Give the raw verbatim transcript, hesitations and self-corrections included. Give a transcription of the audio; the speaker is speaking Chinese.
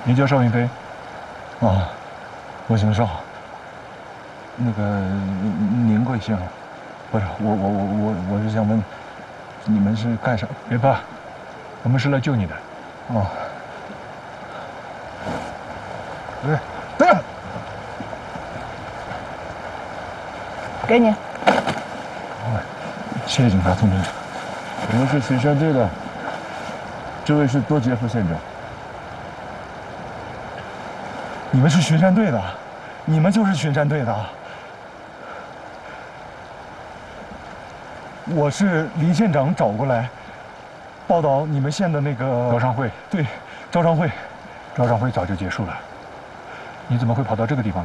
你叫邵云飞？ 啊，我姓邵。那个您贵姓？不是我我我我我是想问，你们是干啥？ 别怕，我们是来救你的。 哦。对，对。 给你。 谢谢警察同志。我们是巡山队的，这位是多杰副县长。 你们是巡山队的，你们就是巡山队的。我是黎县长找过来，报道你们县的那个招商会。 对，招商会， 招商会早就结束了，你怎么会跑到这个地方来？